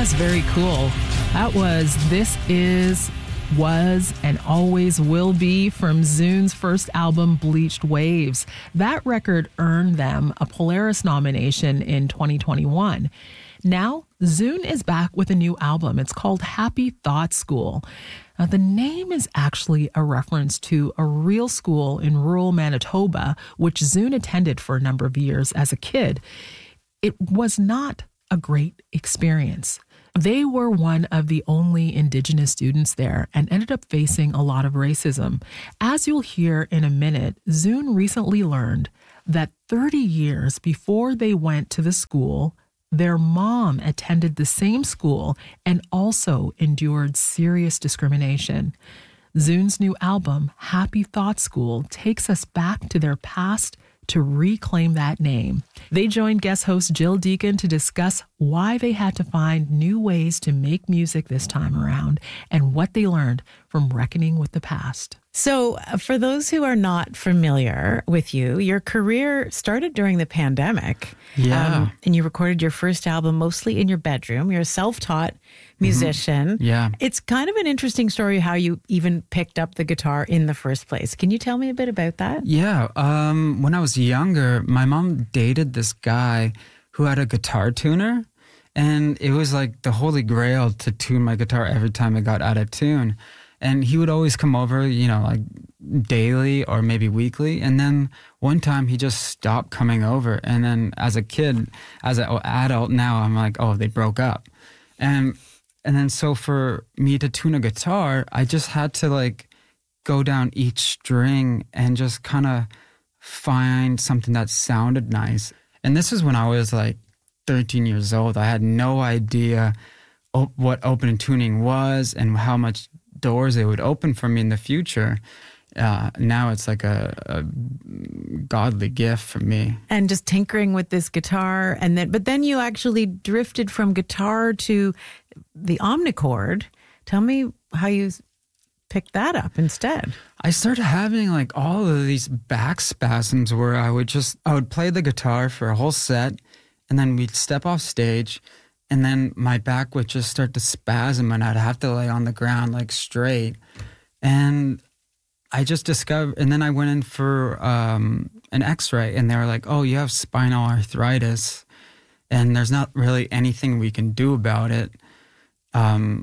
is very cool. That was This Is, Was, and Always Will Be from Zune's first album, Bleached Waves. That record earned them a Polaris nomination in 2021. Now, Zune is back with a new album. It's called Happy Thought School. Now, the name is actually a reference to a real school in rural Manitoba, which Zune attended for a number of years as a kid. It was not a great experience. They were one of the only Indigenous students there and ended up facing a lot of racism. As you'll hear in a minute, Zune recently learned that 30 years before they went to the school, their mom attended the same school and also endured serious discrimination. Zune's new album, Happy Thought School, takes us back to their past to reclaim that name. They joined guest host Jill Deacon to discuss why they had to find new ways to make music this time around and what they learned from reckoning with the past. So for those who are not familiar with you, your career started during the pandemic. Yeah. And you recorded your first album mostly in your bedroom. You're a self-taught musician. Mm-hmm. Yeah. It's kind of an interesting story how you even picked up the guitar in the first place. Can you tell me a bit about that? Yeah. When I was younger, my mom dated this guy who had a guitar tuner. And it was like the holy grail to tune my guitar every time it got out of tune. And he would always come over, like daily or maybe weekly. And then one time he just stopped coming over. And then as a kid, as an adult now, I'm like, oh, they broke up. And then so for me to tune a guitar, I just had to go down each string and just kind of find something that sounded nice. And this is when I was 13 years old. I had no idea what open tuning was and how much doors it would open for me in the future. Now it's like a godly gift for me. And just tinkering with this guitar, but then you actually drifted from guitar to the Omnichord. Tell me how you picked that up instead. I started having all of these back spasms where I would play the guitar for a whole set, and then we'd step off stage, and then my back would just start to spasm and I'd have to lay on the ground straight. And I just discovered, and then I went in for an x-ray and they were like, oh, you have spinal arthritis and there's not really anything we can do about it. And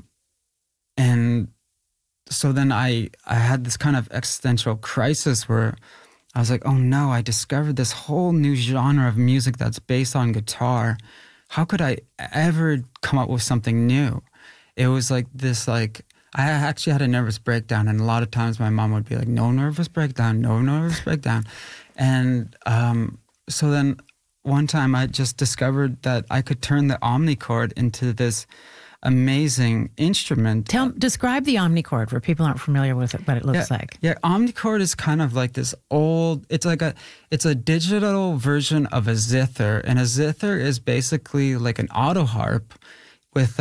so then I had this kind of existential crisis where I was like, oh no, I discovered this whole new genre of music that's based on guitar. How could I ever come up with something new? It was this, I actually had a nervous breakdown, and a lot of times my mom would be like, no nervous breakdown, no nervous breakdown. And so then one time I just discovered that I could turn the Omnichord into this amazing instrument. Describe the Omnichord for people who aren't familiar with what it looks like. Yeah, Omnichord is kind of like this old, it's a digital version of a zither, and a zither is basically like an auto harp with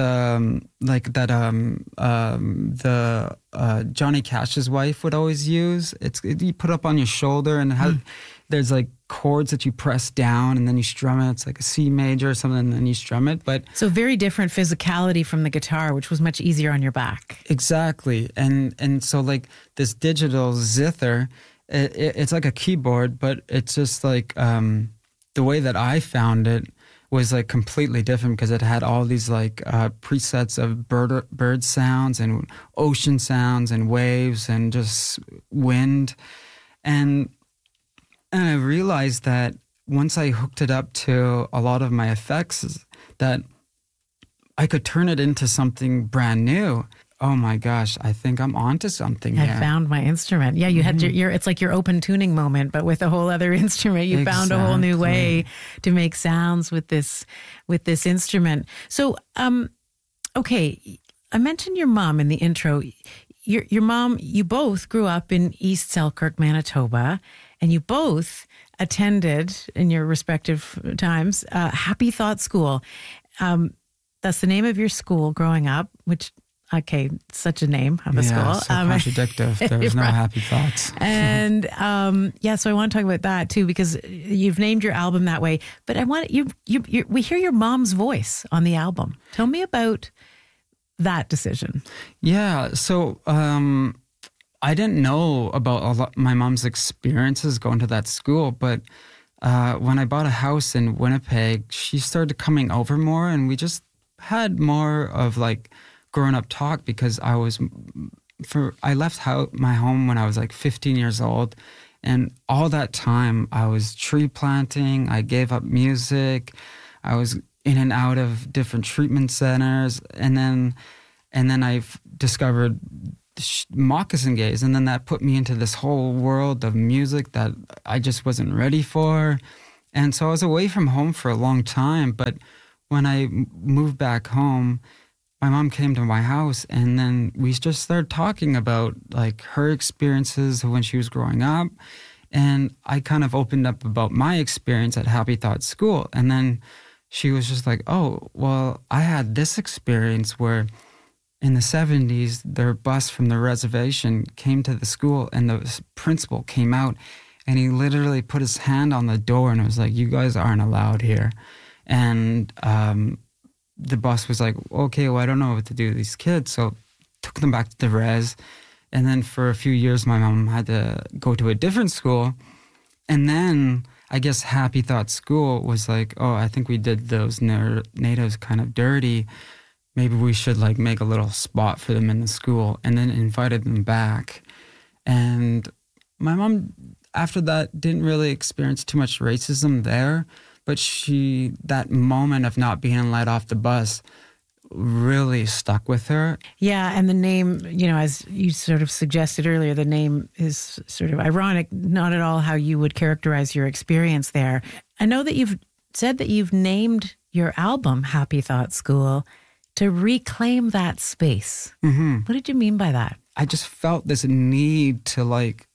Johnny Cash's wife would always use. You put it up on your shoulder and there's chords that you press down and then you strum it. It's like a C major or something, and then you strum it. But so very different physicality from the guitar, which was much easier on your back. Exactly. And so this digital zither, it's like a keyboard, but it's just the way that I found it was completely different because it had all these presets of bird sounds and ocean sounds and waves and just wind. And I realized that once I hooked it up to a lot of my effects, that I could turn it into something brand new. Oh my gosh, I think I'm onto something here. I found my instrument. Yeah, you had it's like your open tuning moment, but with a whole other instrument. You found a whole new way to make sounds with this instrument. So, okay, I mentioned your mom in the intro. Your mom, you both grew up in East Selkirk, Manitoba, and you both attended in your respective times Happy Thought School. That's the name of your school growing up, which Okay, such a name of a school. So contradictive. There's no right. happy thoughts. And so I want to talk about that too, because you've named your album that way. But I want we hear your mom's voice on the album. Tell me about that decision. Yeah, so I didn't know about my mom's experiences going to that school, but when I bought a house in Winnipeg, she started coming over more, and we just had more of like grown-up talk, because I left my home when I was like 15 years old, and all that time I was tree planting. I gave up music. I was in and out of different treatment centers, and then I've discovered Moccasin Gaze, and then that put me into this whole world of music that I just wasn't ready for. And so I was away from home for a long time, but when I moved back home, my mom came to my house, and then we just started talking about like her experiences when she was growing up. And I kind of opened up about my experience at Happy Thought School. And then she was just like, oh, well, I had this experience where in the 70s, their bus from the reservation came to the school, and the principal came out, and he literally put his hand on the door and was like, you guys aren't allowed here. And the boss was like, okay, well, I don't know what to do with these kids. So took them back to the res. And then for a few years, my mom had to go to a different school. And then I guess Happy Thought School was like, oh, I think we did those natives kind of dirty. Maybe we should like make a little spot for them in the school, and then invited them back. And my mom, after that, didn't really experience too much racism there. But that moment of not being let off the bus really stuck with her. Yeah, and the name, as you sort of suggested earlier, the name is sort of ironic, not at all how you would characterize your experience there. I know that you've said that you've named your album Happy Thought School to reclaim that space. Mm-hmm. What did you mean by that? I just felt this need to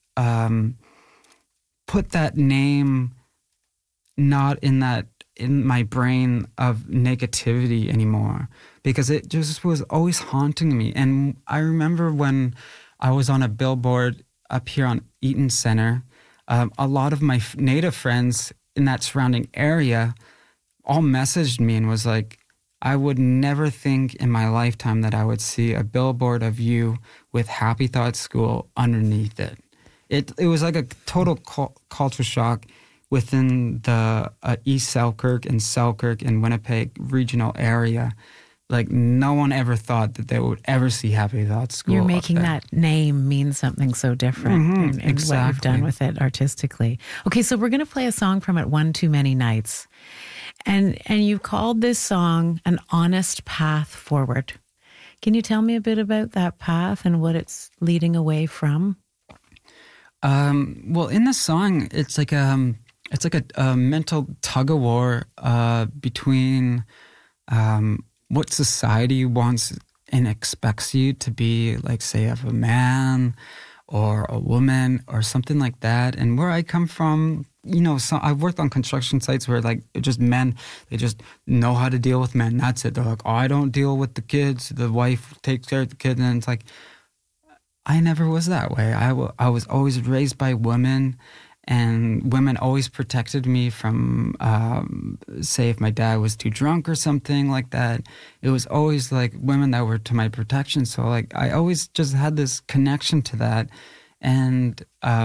put that name not in my brain of negativity anymore, because it just was always haunting me. And I remember when I was on a billboard up here on Eaton Center, a lot of my Native friends in that surrounding area all messaged me and was like, I would never think in my lifetime that I would see a billboard of you with Happy Thought School underneath it. It was like a total culture shock within the East Selkirk and Winnipeg regional area. Like, no one ever thought that they would ever see Happy Thought School. You're making that name mean something so different in exactly. what you've done with it artistically. Okay, so we're going to play a song from it, One Too Many Nights. And you called this song An Honest Path Forward. Can you tell me a bit about that path and what it's leading away from? Well, in the song, it's like a mental tug of war between what society wants and expects you to be, like, say, of a man or a woman or something like that. And where I come from, so I've worked on construction sites where, like, just men, they just know how to deal with men. That's it. They're like, oh, I don't deal with the kids. The wife takes care of the kids. And it's like, I never was that way. I was always raised by women. And women always protected me from, say, if my dad was too drunk or something like that. It was always, like, women that were to my protection. So, like, I always just had this connection to that. And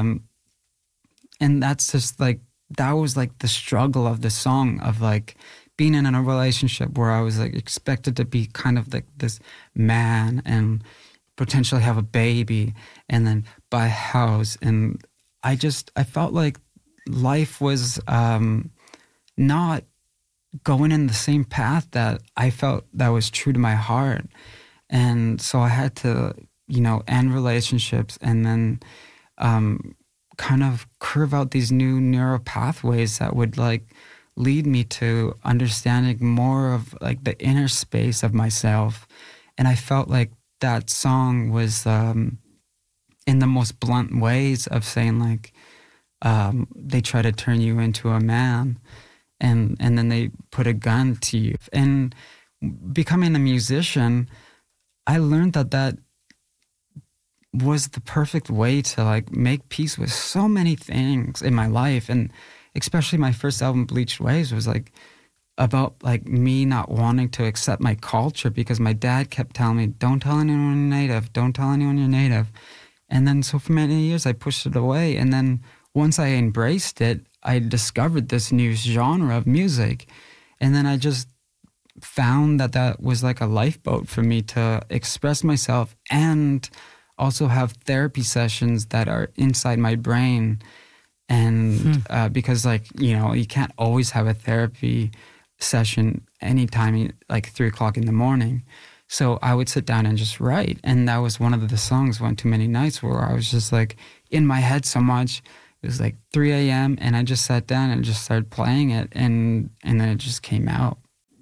that's just, like, that was, like, the struggle of the song of, like, being in a relationship where I was, like, expected to be kind of, like, this man and potentially have a baby and then buy a house. And I felt like life was not going in the same path that I felt that was true to my heart. And so I had to, end relationships and then kind of curve out these new neural pathways that would, like, lead me to understanding more of, like, the inner space of myself. And I felt like that song was in the most blunt ways of saying, like, they try to turn you into a man and then they put a gun to you. And becoming a musician, I learned that was the perfect way to like make peace with so many things in my life. And especially my first album, Bleached Waves, was like about like me not wanting to accept my culture because my dad kept telling me, don't tell anyone you're native, don't tell anyone you're native. And then so for many years I pushed it away. And then once I embraced it, I discovered this new genre of music. And then I just found that was like a lifeboat for me to express myself and also have therapy sessions that are inside my brain. And because like, you know, you can't always have a therapy session anytime, like 3:00 in the morning. So I would sit down and just write. And that was one of the songs, One Too Many Nights, where I was just like in my head so much. It was like 3 a.m. and I just sat down and just started playing it. And then it just came out.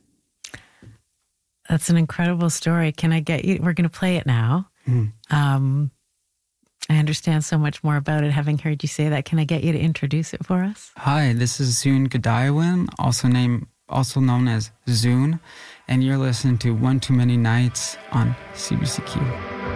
That's an incredible story. Can I get you? We're going to play it now. I understand so much more about it having heard you say that. Can I get you to introduce it for us? Hi, this is Zune Gudaiwin, also known as Zune, and you're listening to One Too Many Nights on CBCQ.